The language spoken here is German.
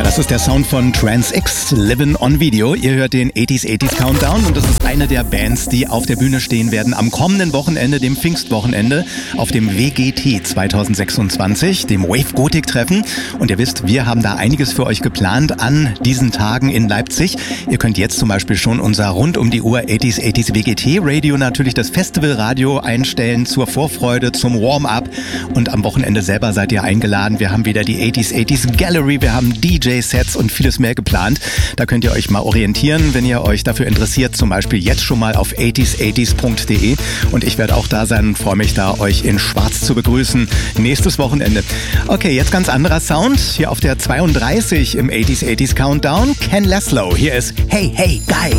Das ist der Sound von Trans X, Livin' on Video. Ihr hört den 80s Countdown und das ist eine der Bands, die auf der Bühne stehen werden am kommenden Wochenende, dem Pfingstwochenende, auf dem WGT 2026, dem Wave Gothic Treffen. Und ihr wisst, wir haben da einiges für euch geplant an diesen Tagen in Leipzig. Ihr könnt jetzt zum Beispiel schon unser rund um die Uhr 80s WGT Radio, natürlich das Festivalradio einstellen zur Vorfreude, zum Warm-up. Und am Wochenende selber seid ihr eingeladen. Wir haben wieder die 80s Gallery, wir haben DJ-Sets und vieles mehr geplant. Da könnt ihr euch mal orientieren, wenn ihr euch dafür interessiert, zum Beispiel jetzt schon mal auf 80s80s.de. Und ich werde auch da sein und freue mich da, euch in Schwarz zu begrüßen. Nächstes Wochenende. Okay, jetzt ganz anderer Sound. Hier auf der 32 im 80s Countdown. Ken Laszlo. Hier ist Hey, Hey, Guy.